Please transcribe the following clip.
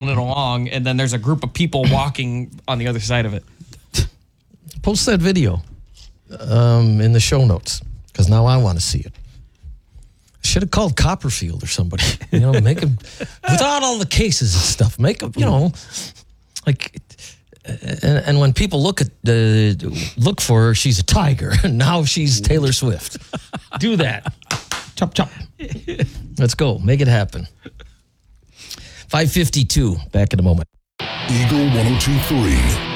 it along, and then there's a group of people walking on the other side of it. Post that video in the show notes, because now I want to see it. Should have called Copperfield or somebody. Make him, without all the cases and stuff, make him, like... And when people look for her, she's a tiger. And now she's Taylor Swift. Do that. Chop, chop. Let's go. Make it happen. 5:52. Back in a moment. Eagle 102.3.